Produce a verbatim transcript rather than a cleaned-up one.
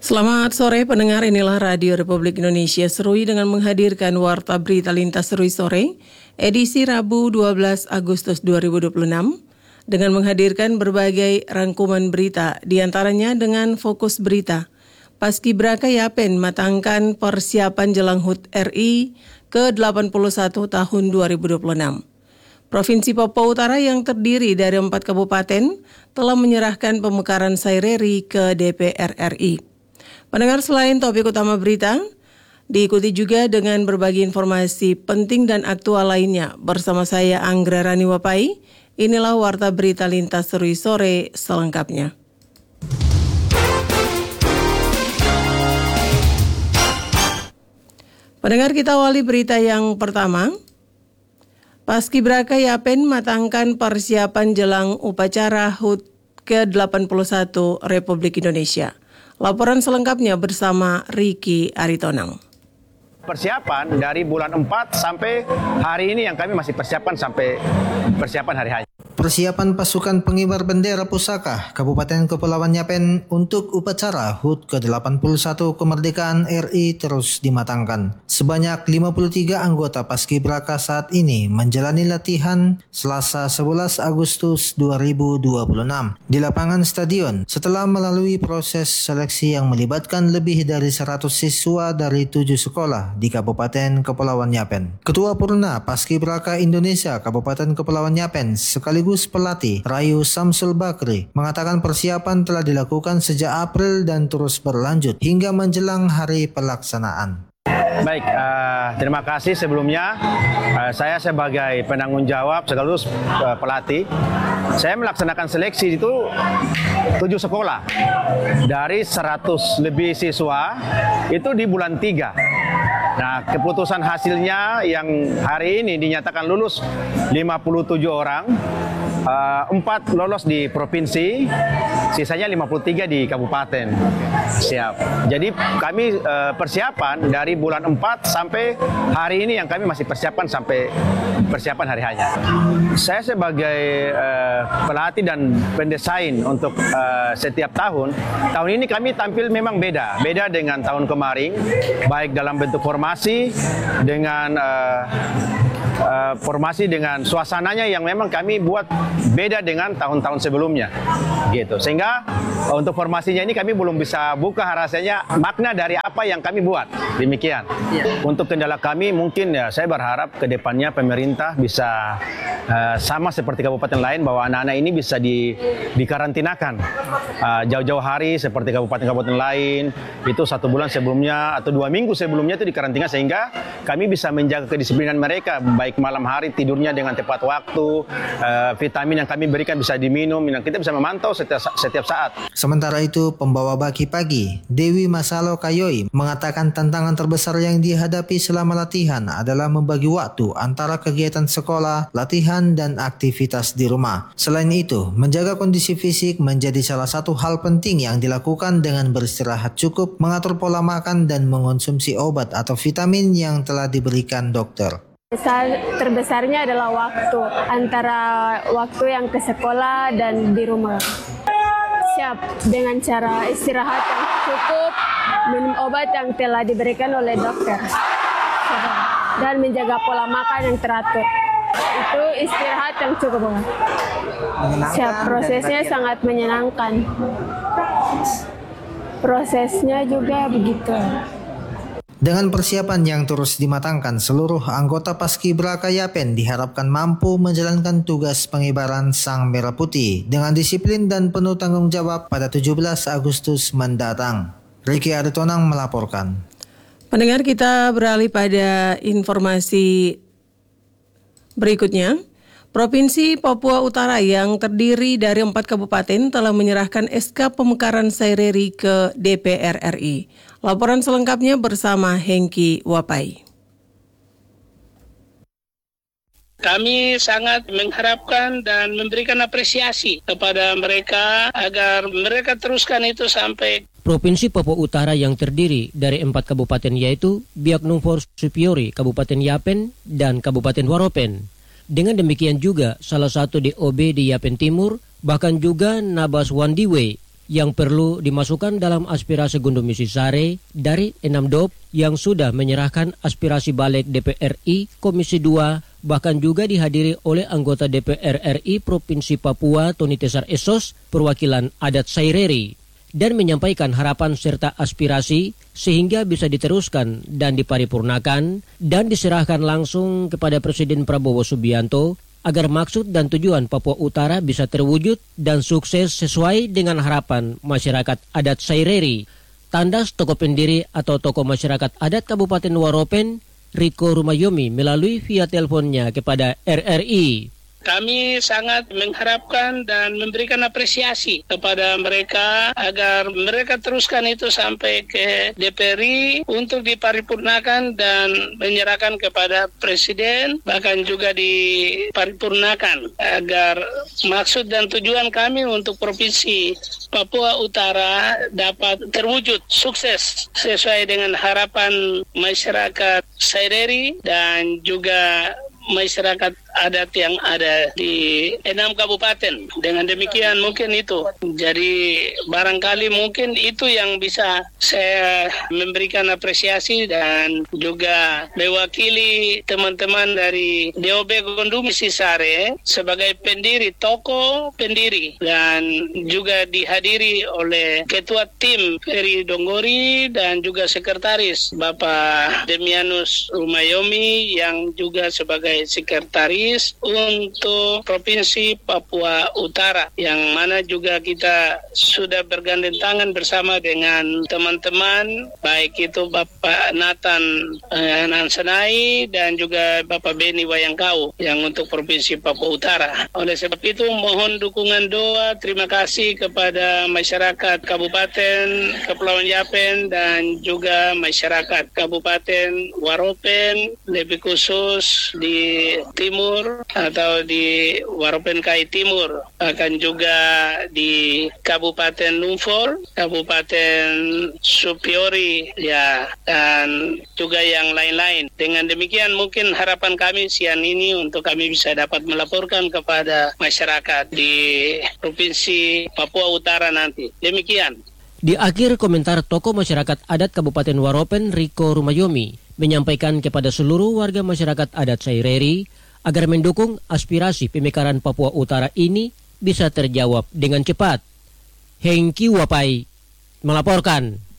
Selamat sore pendengar, inilah Radio Republik Indonesia Serui dengan menghadirkan Warta Berita Lintas Serui Sore, edisi Rabu dua belas Agustus dua ribu dua puluh enam, dengan menghadirkan berbagai rangkuman berita, diantaranya dengan fokus berita. Paskibraka Yapen matangkan persiapan jelang H U T R I ke delapan puluh satu tahun dua ribu dua puluh enam. Provinsi Papua Utara yang terdiri dari empat kabupaten telah menyerahkan pemekaran Saireri ke D P R R I. Pendengar, selain topik utama berita, diikuti juga dengan berbagi informasi penting dan aktual lainnya. Bersama saya Anggra Rani Wapai, inilah Warta Berita Lintas Serui Sore selengkapnya. Pendengar, kita awali berita yang pertama. Paskibraka Yapen matangkan persiapan jelang upacara H U T ke delapan puluh satu Republik Indonesia. Laporan selengkapnya bersama Ricky Aritonang. Persiapan dari bulan empat sampai hari ini yang kami masih persiapan sampai persiapan hari hari. Persiapan pasukan pengibar bendera pusaka Kabupaten Kepulauan Yapen untuk upacara H U T ke delapan puluh satu kemerdekaan R I terus dimatangkan. Sebanyak lima puluh tiga anggota Paskibraka saat ini menjalani latihan Selasa sebelas Agustus dua ribu dua puluh enam di lapangan stadion setelah melalui proses seleksi yang melibatkan lebih dari seratus siswa dari tujuh sekolah di Kabupaten Kepulauan Yapen. Ketua Purna Paskibraka Indonesia Kabupaten Kepulauan Yapen sekaligus pelatih Rayu Samsul Bakri mengatakan persiapan telah dilakukan sejak April dan terus berlanjut hingga menjelang hari pelaksanaan. Baik, uh, terima kasih sebelumnya. Uh, saya sebagai penanggung jawab sekaligus uh, pelatih, saya melaksanakan seleksi itu tujuh sekolah dari seratus lebih siswa itu di bulan tiga. Nah, keputusan hasilnya yang hari ini dinyatakan lulus lima puluh tujuh orang, uh, empat lolos di provinsi, sisanya lima puluh tiga di kabupaten. Siap. Jadi kami uh, persiapan dari bulan empat sampai hari ini yang kami masih persiapan sampai persiapan hari hanya. Saya sebagai uh, pelatih dan pendesain untuk uh, setiap tahun, tahun ini kami tampil memang beda, beda dengan tahun kemarin, baik dalam bentuk formasi dengan uh, uh, formasi dengan suasananya yang memang kami buat beda dengan tahun-tahun sebelumnya, gitu. Sehingga uh, untuk formasinya ini kami belum bisa buka rasanya makna dari apa yang kami buat. Demikian. Ya. Untuk kendala kami mungkin ya saya berharap ke depannya pemerintah bisa uh, sama seperti kabupaten lain bahwa anak-anak ini bisa di dikarantinakan uh, jauh-jauh hari seperti kabupaten-kabupaten lain itu satu bulan sebelumnya atau dua minggu sebelumnya itu dikarantina sehingga kami bisa menjaga kedisiplinan mereka baik malam hari tidurnya dengan tepat waktu, uh, vitamin yang kami berikan bisa diminum, dan kita bisa memantau setiap setiap saat. Sementara itu pembawa baki pagi Dewi Masalo Kayoi mengatakan tantangan terbesar yang dihadapi selama latihan adalah membagi waktu antara kegiatan sekolah, latihan, dan aktivitas di rumah. Selain itu, menjaga kondisi fisik menjadi salah satu hal penting yang dilakukan dengan beristirahat cukup, mengatur pola makan, dan mengonsumsi obat atau vitamin yang telah diberikan dokter. Besar, terbesarnya adalah waktu, antara waktu yang ke sekolah dan di rumah. Siap dengan cara istirahat yang cukup, minum obat yang telah diberikan oleh dokter, dan menjaga pola makan yang teratur. Itu istirahat yang cukup. Siap, prosesnya sangat menyenangkan. Prosesnya juga begitu. Dengan persiapan yang terus dimatangkan, seluruh anggota Paskibraka Yapen diharapkan mampu menjalankan tugas pengibaran Sang Merah Putih dengan disiplin dan penuh tanggung jawab pada tujuh belas Agustus mendatang. Ricky Aritonang melaporkan. Pendengar, kita beralih pada informasi berikutnya. Provinsi Papua Utara yang terdiri dari empat kabupaten telah menyerahkan S K pemekaran Saireri ke D P R R I. Laporan selengkapnya bersama Hengki Wapai. Kami sangat mengharapkan dan memberikan apresiasi kepada mereka agar mereka teruskan itu sampai. Provinsi Papua Utara yang terdiri dari empat kabupaten yaitu Biak Numfor Supiori, Kabupaten Yapen, dan Kabupaten Waropen. Dengan demikian juga salah satu D O B di Yapen Timur, bahkan juga Nabas Wandiwe yang perlu dimasukkan dalam aspirasi Gundu Misi Sare dari enam D O P yang sudah menyerahkan aspirasi balik D P R I Komisi dua, bahkan juga dihadiri oleh anggota D P R R I Provinsi Papua Tony Tesar Esos perwakilan adat Saireri, dan menyampaikan harapan serta aspirasi sehingga bisa diteruskan dan diparipurnakan dan diserahkan langsung kepada Presiden Prabowo Subianto agar maksud dan tujuan Papua Utara bisa terwujud dan sukses sesuai dengan harapan masyarakat adat Saireri. Tandas tokoh pendiri atau tokoh masyarakat adat Kabupaten Waropen, Riko Rumayomi, melalui via teleponnya kepada R R I. Kami sangat mengharapkan dan memberikan apresiasi kepada mereka agar mereka teruskan itu sampai ke D P R I untuk diparipurnakan dan menyerahkan kepada Presiden, bahkan juga diparipurnakan agar maksud dan tujuan kami untuk Provinsi Papua Utara dapat terwujud sukses sesuai dengan harapan masyarakat Saireri dan juga masyarakat adat yang ada di enam kabupaten. Dengan demikian mungkin itu. Jadi barangkali mungkin itu yang bisa saya memberikan apresiasi dan juga mewakili teman-teman dari D O B Gundu Misi Sare sebagai pendiri, tokoh pendiri, dan juga dihadiri oleh Ketua Tim Ferry Donggori dan juga Sekretaris Bapak Demianus Rumayomi yang juga sebagai sekretaris untuk Provinsi Papua Utara, yang mana juga kita sudah bergandeng tangan bersama dengan teman-teman, baik itu Bapak Nathan eh, Nansanai dan juga Bapak Beni Wayangkau yang untuk Provinsi Papua Utara. Oleh sebab itu mohon dukungan doa, terima kasih kepada masyarakat Kabupaten Kepulauan Yapen dan juga masyarakat Kabupaten Waropen, lebih khusus di timur atau di Waropen Kai Timur, akan juga di Kabupaten Numfor, Kabupaten Supiori, ya, dan juga yang lain-lain. Dengan demikian mungkin harapan kami siang ini untuk kami bisa dapat melaporkan kepada masyarakat di Provinsi Papua Utara nanti. Demikian. Di akhir komentar tokoh masyarakat adat Kabupaten Waropen, Riko Rumayomi, menyampaikan kepada seluruh warga masyarakat adat Saireri agar mendukung aspirasi pemekaran Papua Utara ini bisa terjawab dengan cepat. Hengki Wapai melaporkan.